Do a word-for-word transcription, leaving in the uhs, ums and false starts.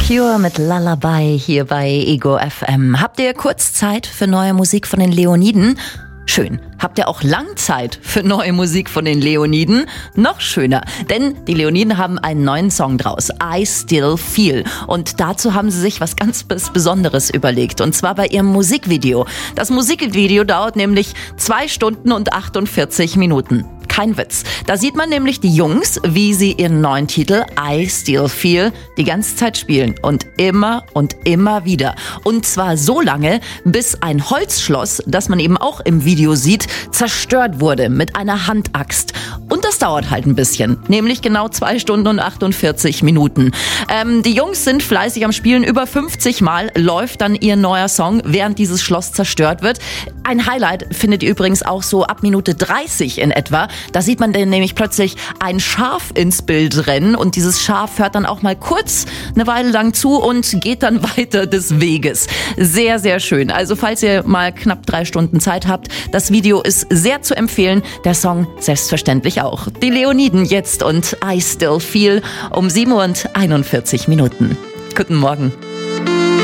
Pure mit Lullaby hier bei Ego F M. Habt ihr kurz Zeit für neue Musik von den Leoniden? Schön. Habt ihr auch lang Zeit für neue Musik von den Leoniden? Noch schöner, denn die Leoniden haben einen neuen Song draus, I Still Feel. Und dazu haben sie sich was ganz Besonderes überlegt, und zwar bei ihrem Musikvideo. Das Musikvideo dauert nämlich zwei Stunden und achtundvierzig Minuten. Kein Witz. Da sieht man nämlich die Jungs, wie sie ihren neuen Titel I Still Feel die ganze Zeit spielen. Und immer und immer wieder. Und zwar so lange, bis ein Holzschloss, das man eben auch im Video sieht, zerstört wurde mit einer Handaxt. Und das dauert halt ein bisschen. Nämlich genau zwei Stunden und achtundvierzig Minuten. Ähm, die Jungs sind fleißig am Spielen. Über fünfzig Mal läuft dann ihr neuer Song, während dieses Schloss zerstört wird. Ein Highlight findet ihr übrigens auch so ab Minute dreißig in etwa. Da sieht man dann nämlich plötzlich ein Schaf ins Bild rennen, und dieses Schaf hört dann auch mal kurz eine Weile lang zu und geht dann weiter des Weges. Sehr, sehr schön. Also falls ihr mal knapp drei Stunden Zeit habt, das Video ist sehr zu empfehlen. Der Song selbstverständlich auch. Die Leoniden jetzt und I Still Feel um sieben Uhr und einundvierzig Minuten. Guten Morgen.